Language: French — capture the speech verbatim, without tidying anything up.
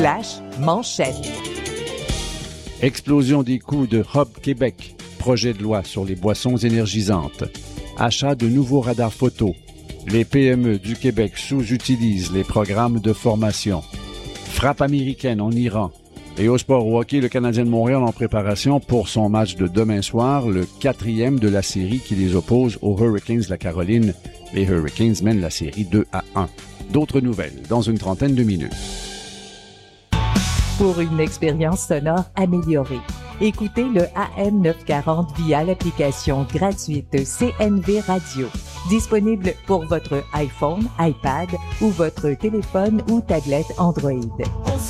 Flash manchette. Explosion des coûts de Hub Québec. Projet de loi sur les boissons énergisantes. Achat de nouveaux radars photo. Les P M E du Québec sous-utilisent les programmes de formation. Frappe américaine en Iran. Et au sport au hockey, le Canadien de Montréal en préparation pour son match de demain soir, le quatrième de la série qui les oppose aux Hurricanes de la Caroline. Les Hurricanes mènent la série deux à un. D'autres nouvelles dans une trentaine de minutes. Pour une expérience sonore améliorée, écoutez le A M neuf cent quarante via l'application gratuite C N V Radio. Disponible pour votre iPhone, iPad ou votre téléphone ou tablette Android.